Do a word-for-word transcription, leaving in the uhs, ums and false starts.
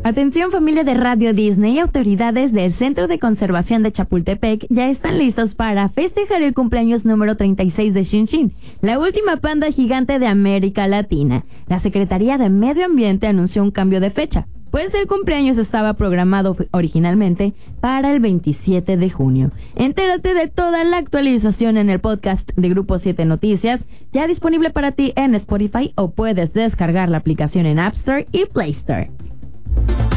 Atención familia de Radio Disney, autoridades del Centro de Conservación de Chapultepec ya están listos para festejar el cumpleaños número treinta y seis de Shin Shin, la última panda gigante de América Latina. La Secretaría de Medio Ambiente anunció un cambio de fecha, pues el cumpleaños estaba programado originalmente para el veintisiete de junio. Entérate de toda la actualización en el podcast de Grupo siete Noticias, ya disponible para ti en Spotify o puedes descargar la aplicación en App Store y Play Store.